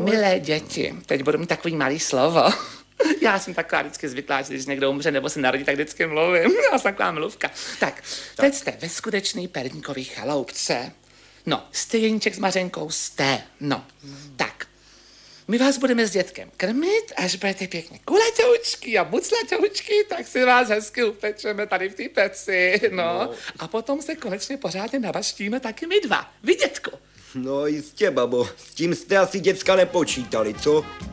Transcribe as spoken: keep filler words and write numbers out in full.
Milé děti, teď budu mít takový malý slovo. Já jsem taková vždycky zvyklá, že když někdo umře nebo se narodí, tak vždycky mluvím. Já jsem taková mluvka. Tak, teď jste ve skutečný perníkový chaloupce. No, jste Jeníček s Mařenkou, jste. No, tak. My vás budeme s dětkem krmit, až budete pěkně kulatoučky a buclatoučky, tak si vás hezky upečeme tady v té peci, no. no. A potom se konečně pořádně navaštíme taky my dva. Vy, dětku. No jistě, babo, s tím jste asi děcka nepočítali, co?